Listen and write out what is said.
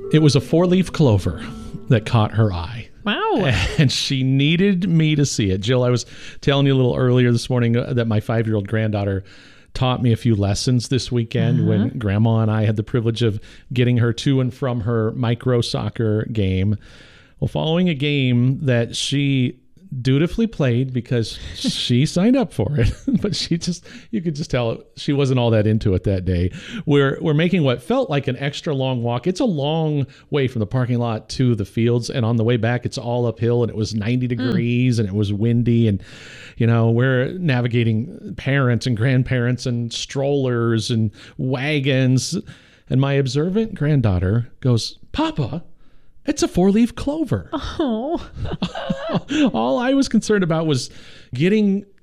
It was a 4-leaf clover that caught her eye. Wow. And she needed me to see it. Jill, I was telling you a little earlier this morning that my 5-year-old granddaughter taught me a few lessons this weekend when Grandma and I had the privilege of getting her to and from her micro soccer game. Well, following a game that she dutifully played because she signed up for it, but you could just tell she wasn't all that into it that day. We're making what felt like an extra long walk. It's a long way from the parking lot to the fields, and on the way back it's all uphill, and it was 90 degrees and it was windy, and we're navigating parents and grandparents and strollers and wagons, and my observant granddaughter goes, "Papa, it's a 4-leaf clover." Oh. All I was concerned about was getting